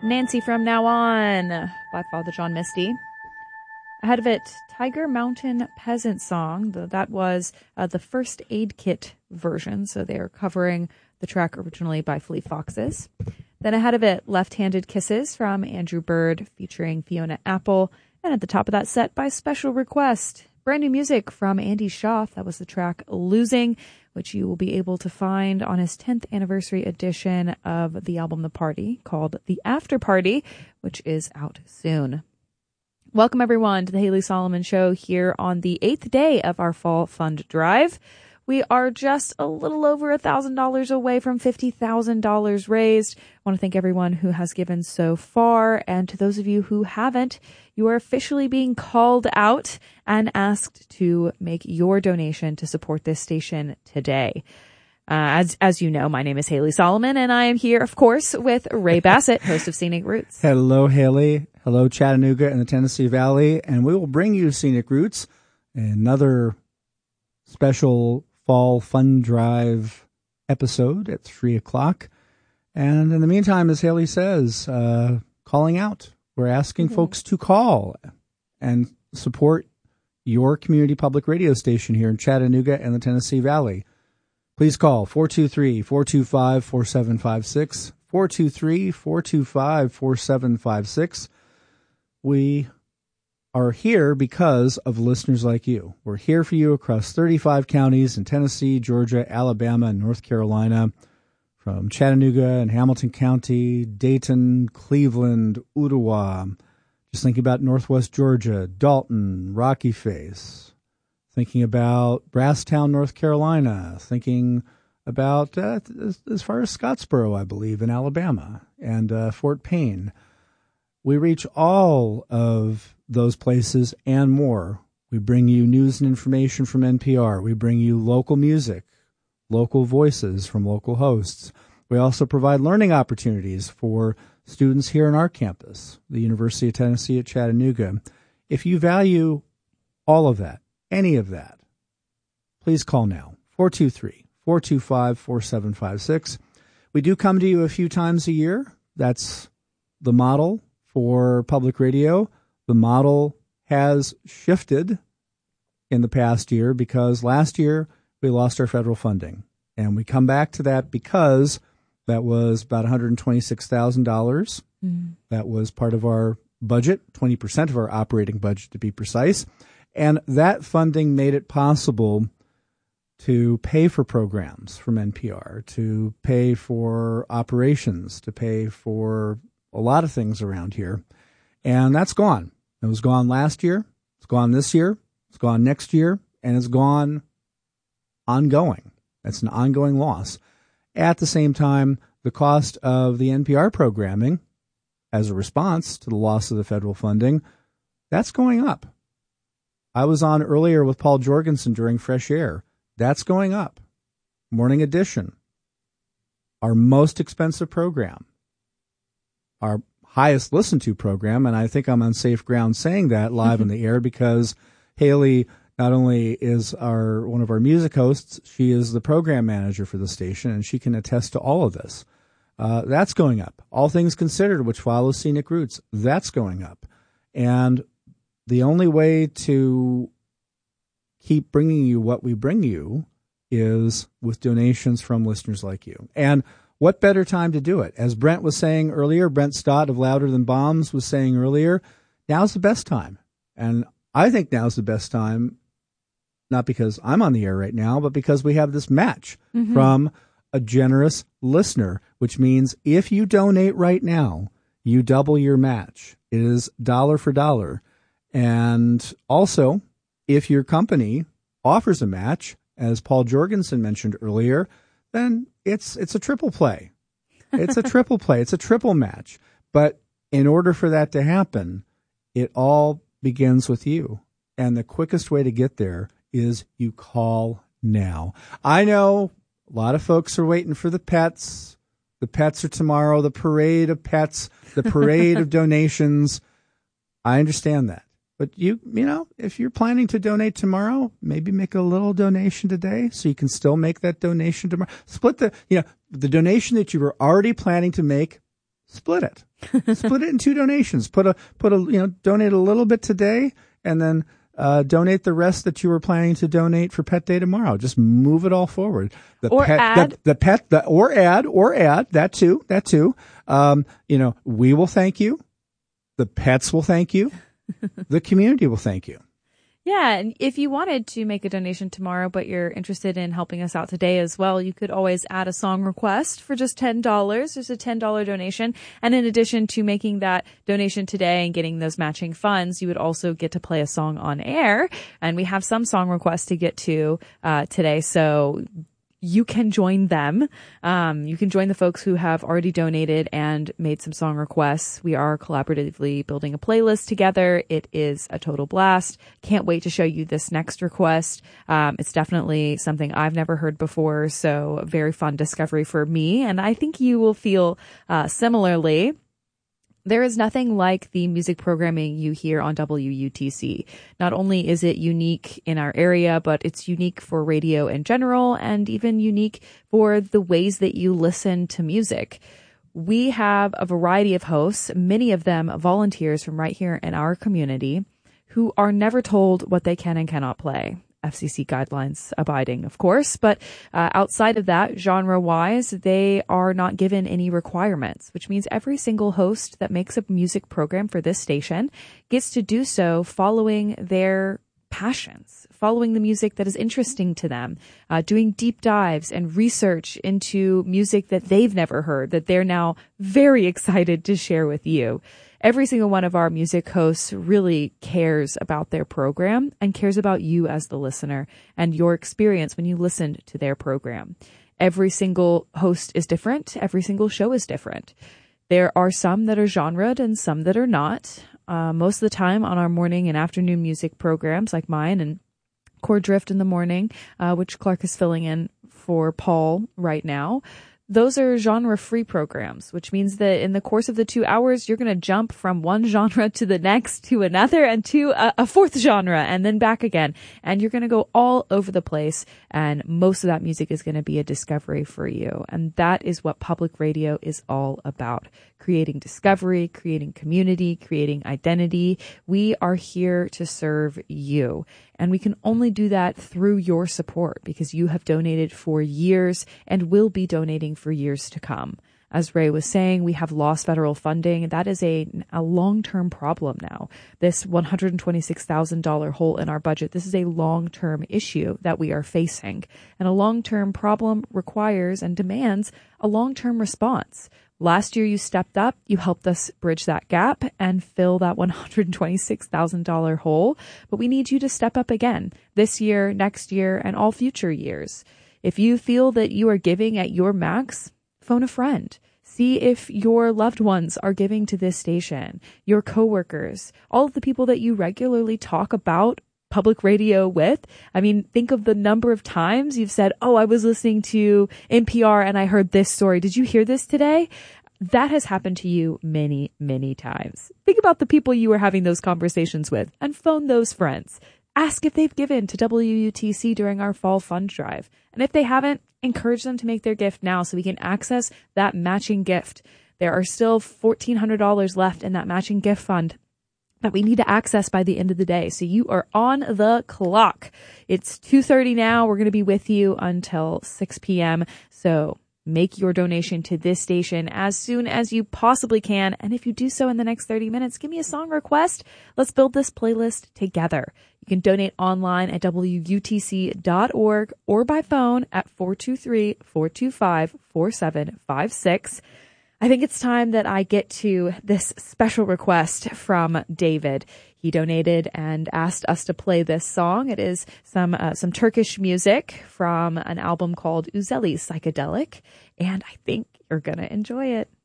Nancy from Now On by Father John Misty. Ahead of it, Tiger Mountain Peasant Song. That was the First Aid Kit version, so they are covering the track originally by Fleet Foxes. Then ahead of it, Left-Handed Kisses from Andrew Bird featuring Fiona Apple. And at the top of that set, by special request, brand new music from Andy Schaaf. That was the track Losing, which you will be able to find on his 10th anniversary edition of the album The Party, called The After Party, which is out soon. Welcome, everyone, to the Haley Solomon Show here on the 8th day of our Fall Fund Drive. We are just a little over $1,000 away from $50,000 raised. I want to thank everyone who has given so far, and to those of you who haven't, you are officially being called out and asked to make your donation to support this station today. As you know, my name is Haley Solomon, and I am here, of course, with Ray Bassett, host of Scenic Roots. Hello, Haley. Hello, Chattanooga and the Tennessee Valley. And we will bring you Scenic Roots, another special Fall Fun Drive episode at 3 o'clock. And in the meantime, as Haley says, calling out. We're asking folks to call and support your community public radio station here in Chattanooga and the Tennessee Valley. Please call 423-425-4756, 423-425-4756. We are here because of listeners like you. We're here for you across 35 counties in Tennessee, Georgia, Alabama, and North Carolina, from Chattanooga and Hamilton County, Dayton, Cleveland, Ottawa. Just thinking about Northwest Georgia, Dalton, Rocky Face. Thinking about Brasstown, North Carolina. Thinking about as far as Scottsboro, I believe, in Alabama, and Fort Payne. We reach all of those places and more. We bring you news and information from NPR. We bring you local music, local voices from local hosts. We also provide learning opportunities for students here on our campus, the University of Tennessee at Chattanooga. If you value all of that, any of that, please call now, 423-425-4756. We do come to you a few times a year. That's the model for public radio. The model has shifted in the past year because last year we lost our federal funding. And we come back to that because that was about $126,000. That was part of our budget, 20% of our operating budget to be precise. And that funding made it possible to pay for programs from NPR, to pay for operations, to pay for a lot of things around here. And that's gone. It was gone last year. It's gone this year. It's gone next year. And it's gone ongoing. That's an ongoing loss. At the same time, the cost of the NPR programming as a response to the loss of the federal funding, that's going up. I was on earlier with Paul Jorgensen during Fresh Air. That's going up. Morning Edition, our most expensive program, our highest listened to program, and I think I'm on safe ground saying that live on the air because Haley not only is one of our music hosts, she is the program manager for the station, and she can attest to all of this. That's going up. All Things Considered, which follows Scenic Roots, that's going up. And the only way to keep bringing you what we bring you is with donations from listeners like you. And what better time to do it? As Brent was saying earlier, Brent Stott of Louder Than Bombs was saying earlier, now's the best time. And I think now's the best time, not because I'm on the air right now, but because we have this match from a generous listener, which means if you donate right now, you double your match. It is dollar for dollar. And also, if your company offers a match, as Paul Jorgensen mentioned earlier, then it's a triple play. It's a triple play. It's a triple match. But in order for that to happen, it all begins with you. And the quickest way to get there is you call now. I know a lot of folks are waiting for the pets. The pets are tomorrow, the parade of pets, the parade of donations. I understand that. But you know, if you're planning to donate tomorrow, maybe make a little donation today so you can still make that donation tomorrow. Split the donation that you were already planning to make, split it. Split it in 2 donations. Donate a little bit today, and then donate the rest that you were planning to donate for Pet Day tomorrow. Just move it all forward. Add that too. We will thank you. The pets will thank you. The community will thank you. Yeah, and if you wanted to make a donation tomorrow, but you're interested in helping us out today as well, you could always add a song request for just $10. There's a $10 donation. And in addition to making that donation today and getting those matching funds, you would also get to play a song on air. And we have some song requests to get to today. So you can join them. You can join the folks who have already donated and made some song requests. We are collaboratively building a playlist together. It is a total blast. Can't wait to show you this next request. It's definitely something I've never heard before, so a very fun discovery for me, and I think you will feel similarly. There is nothing like the music programming you hear on WUTC. Not only is it unique in our area, but it's unique for radio in general and even unique for the ways that you listen to music. We have a variety of hosts, many of them volunteers from right here in our community, who are never told what they can and cannot play. FCC guidelines abiding, of course, but outside of that, genre-wise, they are not given any requirements, which means every single host that makes a music program for this station gets to do so following their passions, following the music that is interesting to them, doing deep dives and research into music that they've never heard, that they're now very excited to share with you. Every single one of our music hosts really cares about their program and cares about you as the listener and your experience when you listened to their program. Every single host is different. Every single show is different. There are some that are genred and some that are not. Most of the time on our morning and afternoon music programs like mine and Chord Drift in the morning, which Clark is filling in for Paul right now, those are genre-free programs, which means that in the course of the 2 hours, you're going to jump from one genre to the next, to another, and to a fourth genre, and then back again. And you're going to go all over the place, and most of that music is going to be a discovery for you. And that is what public radio is all about. Creating discovery, creating community, creating identity. We are here to serve you. And we can only do that through your support because you have donated for years and will be donating for years to come. As Ray was saying, we have lost federal funding. That is a long-term problem now. This $126,000 hole in our budget, this is a long-term issue that we are facing. And a long-term problem requires and demands a long-term response. Last year, you stepped up, you helped us bridge that gap and fill that $126,000 hole. But we need you to step up again this year, next year, and all future years. If you feel that you are giving at your max, phone a friend. See if your loved ones are giving to this station, your coworkers, all of the people that you regularly talk about public radio with. I mean, think of the number of times you've said, oh, I was listening to NPR and I heard this story. Did you hear this today? That has happened to you many, many times. Think about the people you were having those conversations with and phone those friends. Ask if they've given to WUTC during our fall fund drive. And if they haven't, encourage them to make their gift now so we can access that matching gift. There are still $1,400 left in that matching gift fund that we need to access by the end of the day. So you are on the clock. It's 2:30 now. We're going to be with you until 6 p.m. So make your donation to this station as soon as you possibly can. And if you do so in the next 30 minutes, give me a song request. Let's build this playlist together. You can donate online at WUTC.org or by phone at 423-425-4756. I think it's time that I get to this special request from David. He donated and asked us to play this song. It is some Turkish music from an album called Uzeli Psychedelic, and I think you're going to enjoy it.